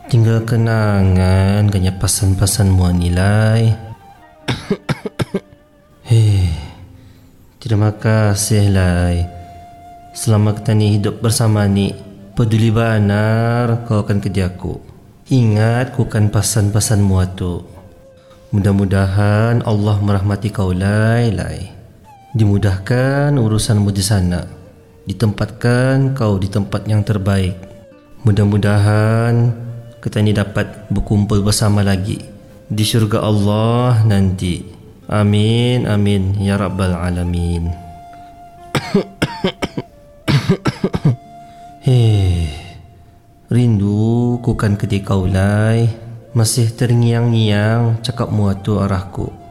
Tinggal kenangan kanya pasan-pasan mua nilai. Terima kasih Lai. Selama kita ni hidup bersama ni, peduli banar kau akan kerjaku. Ingat ku kan pasan-pasan mua tu. Mudah-mudahan Allah merahmati kau Lai. Dimudahkan urusanmu di sana. Ditempatkan kau di tempat yang terbaik. Mudah-mudahan kita ni dapat berkumpul bersama lagi di syurga Allah nanti. Amin, amin, ya Rabbal Alamin. Rindu ku kan ketika ulai masih terngiang-ngiang cakap mua tu arahku.